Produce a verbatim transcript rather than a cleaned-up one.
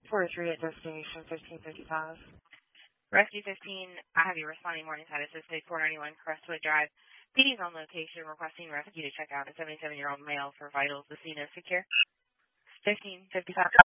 forty-three at destination fifteen fifty-five. Rescue fifteen, I have you responding morning side assisted four ninety-one Crestwood Drive. P D's on location requesting rescue to check out a seventy-seven-year-old male for vitals. The scene is secure. fifteen fifty-five.